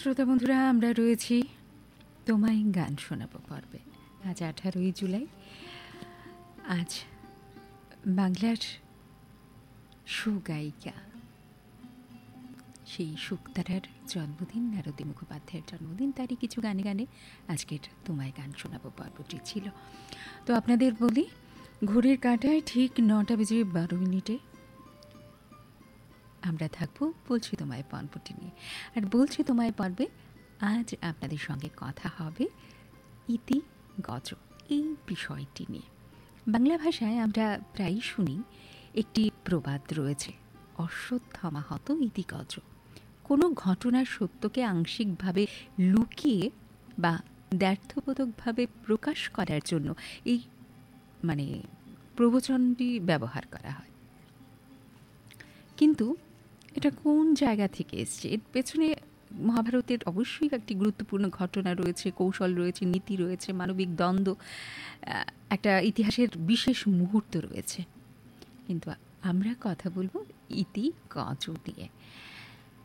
শ্রোতা বন্ধুরা, আমরা রয়েছি তোমায় গান শোনাবো পর্বে। আজ 18ই জুলাই। আজ বাংলার সুগায়িকা, সেই শুকতারার জন্মদিন, নারদী মুখোপাধ্যায়ের জন্মদিন। তারই কিছু গানে গানে আজকের তোমায় গান শোনাবো পর্বটি ছিল। তো আপনাদের বলি, ঘড়ির কাঁটায় ঠিক 9:12 আমরা থাকবো বলছি তোমায় পর্বটি নিয়ে। আর বলছি তোমায় পর্বে আজ আপনাদের সঙ্গে কথা হবে ইতি গজ, এই বিষয়টি নিয়ে। বাংলা ভাষায় আমরা প্রায়ই শুনি একটি প্রবাদ রয়েছে, অশ্বত্থামা হত ইতি গজ। কোনো ঘটনার সত্যকে আংশিকভাবে লুকিয়ে বা দ্ব্যর্থবোধকভাবে প্রকাশ করার জন্য এই প্রবচনটি ব্যবহার করা হয়। কিন্তু এটা কোন জায়গা থেকে এসছে? এর পেছনে মহাভারতের অবশ্যই একটি গুরুত্বপূর্ণ ঘটনা রয়েছে, কৌশল রয়েছে, নীতি রয়েছে, মানবিক দ্বন্দ্ব, একটা ইতিহাসের বিশেষ মুহূর্ত রয়েছে। কিন্তু আমরা কথা বলবো ইতি গজ নিয়ে।